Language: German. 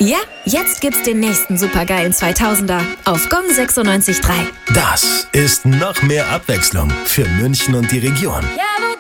Ja, jetzt gibt's den nächsten supergeilen 2000er auf Gong 96.3. Das ist noch mehr Abwechslung für München und die Region. Ja, wo